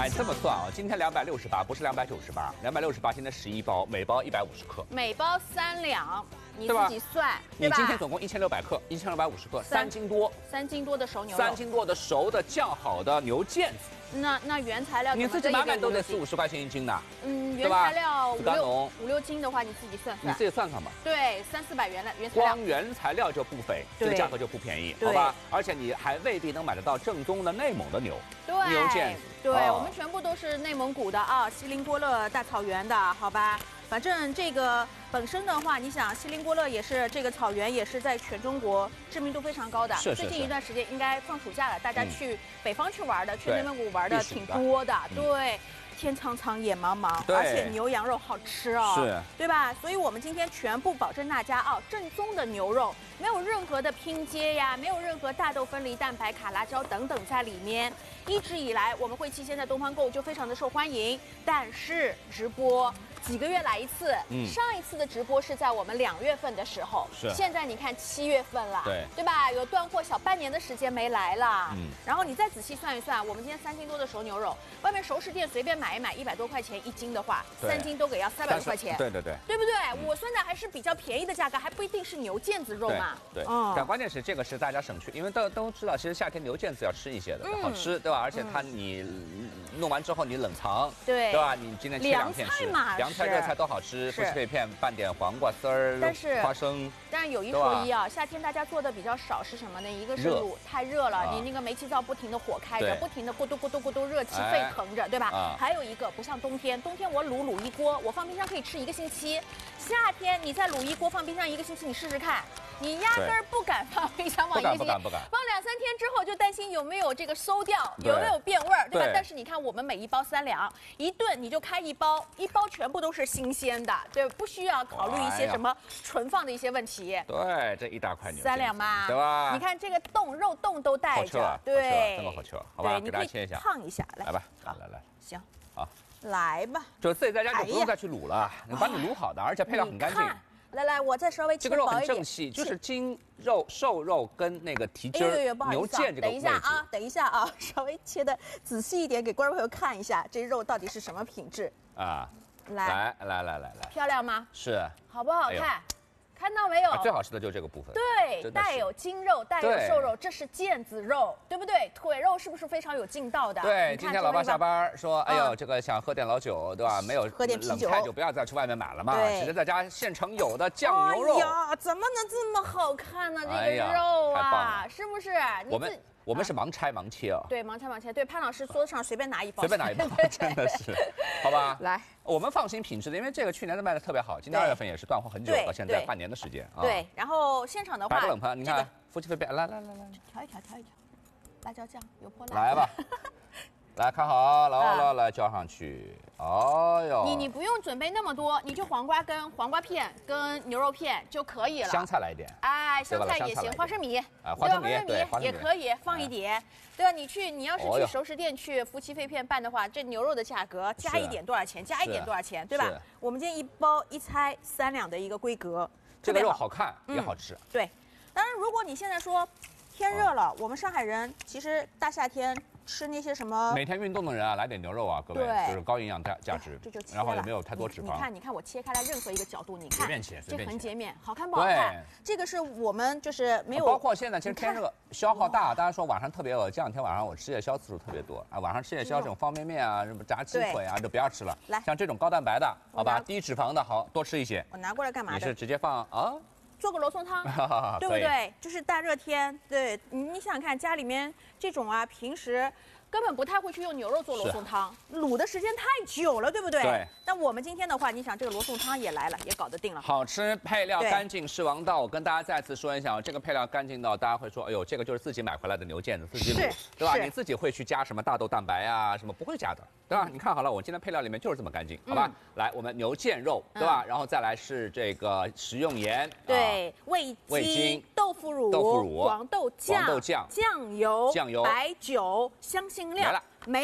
哎，这么算啊，今天268，不是298，268，今天11包，每包150克， 每包3两，你自己算， 对吧？你今天总共1600克，1650克，3斤多 ，3斤多的熟牛肉 ，3斤多的熟的酱好的牛腱子。 那原材料你自己买都得40-50块钱1斤的。 原材料 5、 6斤的话，你自己算算。 你自己算算吧。 对，300-400元的原材料。 光原材料就不菲，这个价格就不便宜，好吧？而且你还未必能买得到正宗的内蒙的牛腱子。 对，我们全部都是内蒙古的啊，锡林郭勒大草原的，好吧？反正这个本身的话，你想锡林郭勒也是这个草原，也是在全中国知名度非常高的。 是。 最近一段时间应该放暑假了，大家去北方去玩的，去内蒙古玩的挺多的。对，天苍苍，野茫茫，而且牛羊肉好吃哦， 是， 对吧？所以我们今天全部保证大家啊，正宗的牛肉，没有任何的拼接呀，没有任何大豆分离蛋白、卡拉胶等等在里面。一直以来，我们汇期现在东方购物就非常的受欢迎，但是直播几个月来一次，上一次的直播是在我们2月份的时候，现在你看7月份了，对吧？有断货小半年的时间没来了，然后你再仔细算一算，我们今天3斤多的熟牛肉，外面熟食店随便买一买100多块钱1斤的话，3斤都给要300多块钱， 对， 对不对？我算的还是比较便宜的价格，还不一定是牛腱子肉嘛， 对，但关键是这个是大家省去，因为都知道，其实夏天牛腱子要吃一些的，好吃，对吧？而且它你弄完之后你冷藏，对吧？你今天切2片吃，凉菜热菜都好吃，夫妻肺片拌点黄瓜丝儿、花生。 但是有一说一啊，夏天大家做的比较少是什么呢？一个是卤太热了，你那个煤气灶不停的火开着，不停的咕嘟咕嘟咕嘟热气沸腾着，对吧？还有一个不像冬天我卤一锅，我放冰箱可以吃1个星期。夏天你再卤一锅放冰箱1个星期，你试试看。你压根儿不敢放冰箱放1个星期，放2-3天之后就担心有没有这个馊掉，有没有变味儿，对吧？但是你看我们每一包3两，一顿你就开1包，一包全部都是新鲜的，对，不需要考虑一些什么存放的一些问题。 对，这一大块牛 3两嘛， 对吧？ 你看这个肉冻都带着，对， 这么好吃，好吧？给大家切一下， 烫一下， 来吧，来， 行， 好， 来吧， 就自己在家就不用再去卤了，把你卤好的，而且配料很干净。 来，我再稍微切薄一点。 这个肉很正气，就是筋肉、瘦肉跟那个蹄筋儿、牛腱这个位置。 等一下啊，稍微切的仔细一点，给观众朋友看一下这肉到底是什么品质啊！来， 漂亮吗？ 是， 好不好看？看到没有？ 最好吃的就是这个部分。 对，带有筋肉，带有瘦肉，这是腱子肉，对不对？腿肉是不是非常有劲道的？ 对，今天老爸下班说，哎呦，这个想喝点老酒，对吧？没有喝点啤酒， 冷菜就不要再去外面买了嘛，直接在家现成有的酱牛肉。 哎呀，怎么能这么好看呢？这个肉啊，是不是？ 我们是盲拆盲切啊。 对，盲拆盲切。对，潘老师桌上随便拿一包， 真的是，好吧？ 来， 我们放心品质的，因为这个去年卖的特别好，今年2月份也是断货很久，到现在半年的时间啊。 对，然后现场的话， 摆个冷盘，你看夫妻肺片，来， 调一调，辣椒酱油泼辣， 来吧。来看好，来浇上去。哦哟， 你不用准备那么多，你就黄瓜片跟牛肉片就可以了。 香菜来一点， 哎，香菜也行，花生米， 花生米也可以放一点，对吧？你要是去熟食店去夫妻肺片拌的话，这牛肉的价格加一点多少钱？加一点多少钱，对吧？我们今天一包一猜3两的一个规格， 这个肉好看也好吃。 对，当然如果你现在说天热了，我们上海人其实大夏天吃那些什么每天运动的人啊，来点牛肉啊，各位，就是高营养价值， 这就切然后也没有太多脂肪。 你看我切开来任何一个角度，你看随便切， 这横截面好看不好看？这个是我们就是没有， 包括现在其实天热消耗大，大家说晚上特别饿，这2天晚上我吃夜宵次数特别多啊，晚上吃夜宵这种方便面啊，什么炸鸡腿啊，就不要吃了。 来， 像这种高蛋白的，好吧，低脂肪的好多吃一些。 我拿过来干嘛的？ 你是直接放啊？ 做个罗宋汤，对不对？就是大热天，对你想想看，家里面这种啊，平时根本不太会去用牛肉做罗宋汤，卤的时间太久了，对不对？ 对。 但我们今天的话，你想这个罗宋汤也来了，也搞得定了。 好吃，配料干净是王道。我跟大家再次说一下，这个配料干净到大家会说，哎呦，这个就是自己买回来的牛腱子，自己卤，对吧？你自己会去加什么大豆蛋白啊，什么不会加的，对吧？你看好了，我今天配料里面就是这么干净，好吧？来，我们牛腱肉，对吧？然后再来是这个食用盐， 对，味精、豆腐乳、黄豆酱、酱油、白酒、香辛料没了。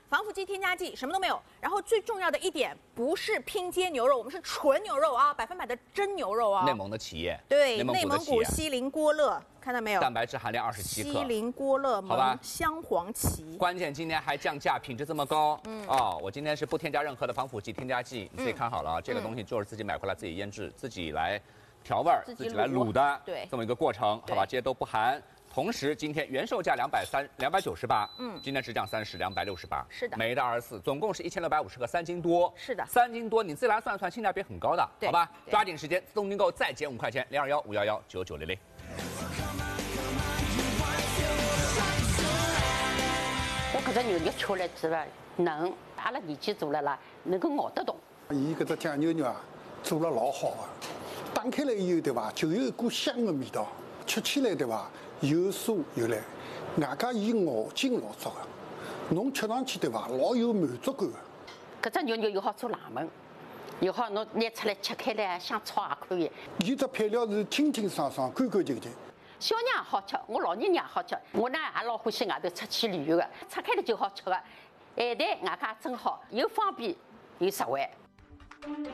防腐剂、添加剂什么都没有。然后最重要的一点，不是拼接牛肉，我们是纯牛肉啊，100%的真牛肉啊。 内蒙的企业， 对，内蒙古锡林郭勒，看到没有？ 蛋白质含量27克。 锡林郭勒蒙镶黄芪。 关键今天还降价，品质这么高。我今天是不添加任何的防腐剂、添加剂，你自己看好了啊。这个东西就是自己买回来自己腌制，自己来调味儿，自己来卤的， 对， 这么一个过程，好吧？这些都不含。同时，今天原售价298，今天只降30，268， 是的， 每的24，总共是1650克，3斤多， 是的 ，3斤多，你自己来算算，性价比很高的，好吧？抓紧时间，自动订购再减5块钱，0215119900。 我搿只牛肉吃来之后嫩，阿拉年纪大了啦，能够咬得动。 伊搿只酱牛肉啊，做了老好啊，打开来以后对伐，就有一股香的味道，吃起来对伐，又酥又烂，外加伊咬劲老足的，侬吃上去对伐，老有满足感的。 搿只牛肉又好做冷焖，又好侬拿出来吃开来像炒也可以。 伊只配料是清清爽爽、干干净净。 小人也好吃，我老人也好吃。我呢也老欢喜外头出去旅游的，拆开了就好吃的。咸淡外加真好，又方便又实惠。